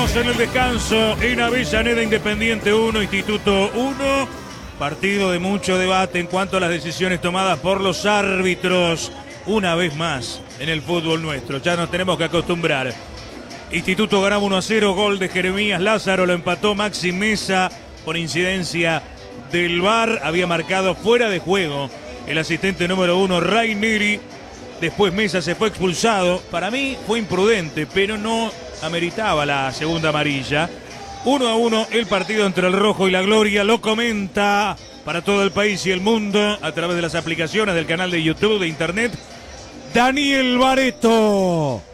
Estamos en el descanso en Avellaneda, Independiente 1, Instituto 1. Partido de mucho debate en cuanto a las decisiones tomadas por los árbitros. Una vez más en el fútbol nuestro, ya nos tenemos que acostumbrar. Instituto ganaba 1-0, gol de Jeremías Lázaro, lo empató Maxi Mesa por incidencia del VAR. Había marcado fuera de juego el asistente número 1, Rainieri. Después Mesa se fue expulsado. Para mí fue imprudente, pero no ameritaba la segunda amarilla. 1-1 el partido entre el Rojo y la Gloria. Lo comenta para todo el país y el mundo a través de las aplicaciones del canal de YouTube, de internet, Daniel Bareto.